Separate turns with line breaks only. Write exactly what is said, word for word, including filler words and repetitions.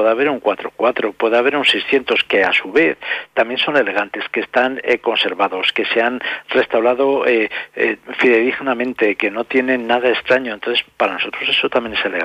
puede haber un cuatro cuatro, puede haber un seiscientos que a su vez también son elegantes, que están eh, conservados, que se han restaurado eh, eh, fidedignamente, que no tienen nada extraño. Entonces, para nosotros eso también es elegante.